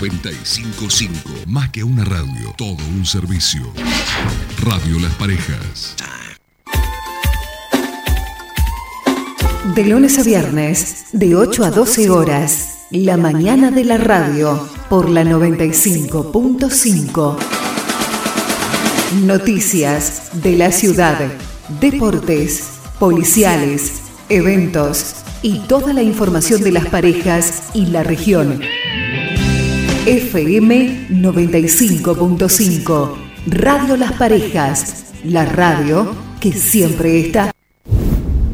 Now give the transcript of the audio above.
95.5. Más que una radio, todo un servicio. Radio Las Parejas. De lunes a viernes, de 8 a 12 horas. La mañana de la radio, por la 95.5. Noticias de la ciudad, deportes, policiales, eventos y toda la información de las parejas y la región. FM 95.5. Radio Las Parejas, la radio que siempre está.